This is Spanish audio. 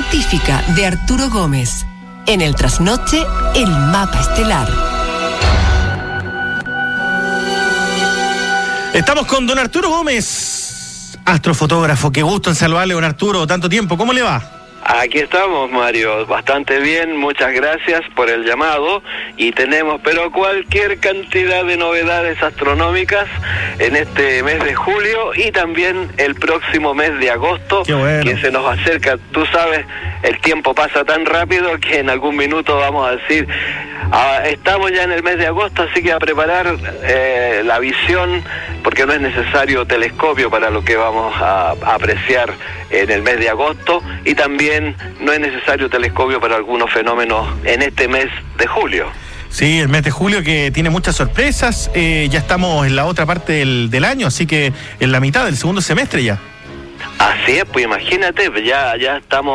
científica de Arturo Gómez. En el trasnoche, el mapa estelar. Estamos con don Arturo Gómez, astrofotógrafo. Qué gusto en saludarle, don Arturo, tanto tiempo. ¿Cómo le va? Aquí estamos, Mario, bastante bien, muchas gracias por el llamado y tenemos pero cualquier cantidad de novedades astronómicas en este mes de julio y también el próximo mes de agosto. Qué bueno. Que se nos acerca. Tú sabes, el tiempo pasa tan rápido que en algún minuto vamos a decir, estamos ya en el mes de agosto, así que a preparar la visión, porque no es necesario telescopio para lo que vamos a apreciar en el mes de agosto, y también no es necesario telescopio para algunos fenómenos en este mes de julio. Sí, el mes de julio que tiene muchas sorpresas. Ya estamos en la otra parte del año, así que en la mitad del segundo semestre ya. Así es, pues imagínate, ya estamos